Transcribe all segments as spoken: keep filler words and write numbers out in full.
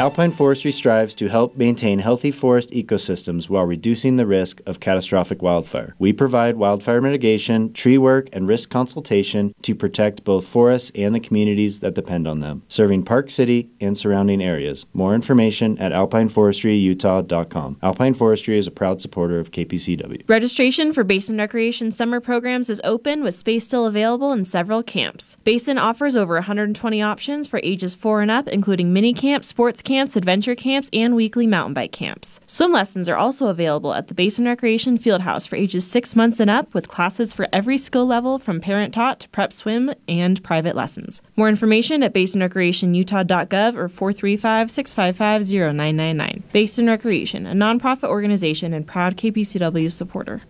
Alpine Forestry strives to help maintain healthy forest ecosystems while reducing the risk of catastrophic wildfire. We provide wildfire mitigation, tree work, and risk consultation to protect both forests and the communities that depend on them, serving Park City and surrounding areas. More information at alpine forestry utah dot com. Alpine Forestry is a proud supporter of K P C W. Registration for Basin Recreation summer programs is open with space still available in several camps. Basin offers over one hundred twenty options for ages four and up, including mini camps, sports camps, adventure camps, and weekly mountain bike camps. Swim lessons are also available at the Basin Recreation Fieldhouse for ages six months and up, with classes for every skill level from parent taught to prep swim and private lessons. More information at basin recreation utah dot gov or four three five, six five five, zero nine nine nine. Basin Recreation, a nonprofit organization and proud K P C W supporter.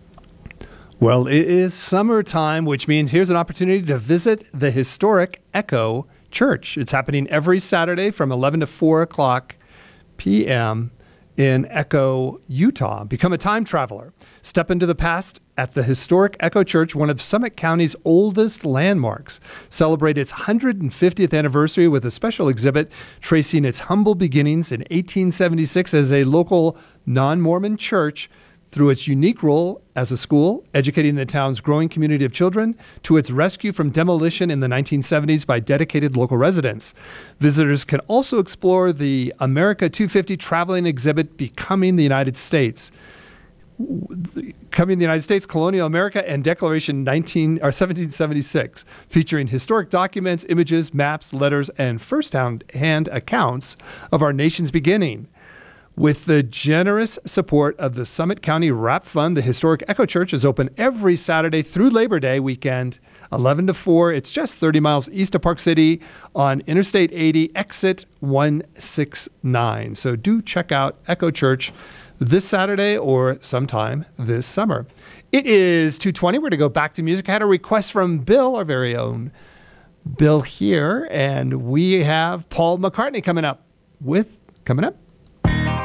Well, it is summertime, which means here's an opportunity to visit the historic Echo Church. It's happening every Saturday from eleven to four o'clock p.m. in Echo, Utah. Become a time traveler. Step into the past at the historic Echo Church, one of Summit County's oldest landmarks. Celebrate its one hundred fiftieth anniversary with a special exhibit tracing its humble beginnings in eighteen seventy-six as a local non-Mormon church, through its unique role as a school, educating the town's growing community of children, to its rescue from demolition in the nineteen seventies by dedicated local residents. Visitors can also explore the America two fifty traveling exhibit, Becoming the United States. Coming to the United States, Colonial America, and Declaration nineteen or seventeen seventy-six, featuring historic documents, images, maps, letters, and first-hand hand accounts of our nation's beginning. With the generous support of the Summit County Wrap Fund, the historic Echo Church is open every Saturday through Labor Day weekend, eleven to four. It's just thirty miles east of Park City on Interstate eighty, exit one sixty-nine. So do check out Echo Church this Saturday or sometime this summer. It is two twenty. We're going to go back to music. I had a request from Bill, our very own Bill here, and we have Paul McCartney coming up with, coming up.